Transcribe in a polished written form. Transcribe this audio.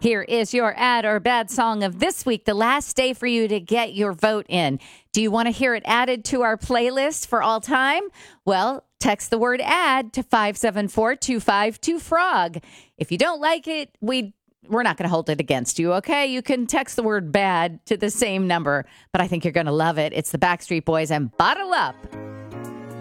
Here is your ad or bad song of this week, the last day for you to get your vote in. Do you want to hear it added to our playlist for all time? Well, text the word ad to 574-252-FROG. If you don't like it, we're not going to hold it against you, okay? You can text the word bad to the same number, but I think you're going to love it. It's the Backstreet Boys and Bottle Up.